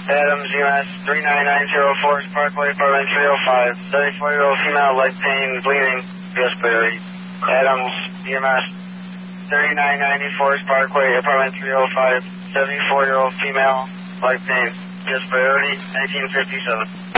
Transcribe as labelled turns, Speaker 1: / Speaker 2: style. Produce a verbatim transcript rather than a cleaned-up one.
Speaker 1: Adams, U S three nine nine zero Forest Parkway, apartment three oh five. thirty-four-year-old female, leg pain, bleeding, just priority. Adams, U S thirty-nine ninety Forest Parkway, apartment three oh five. seventy-four-year-old female, leg pain, just priority, nineteen fifty-seven.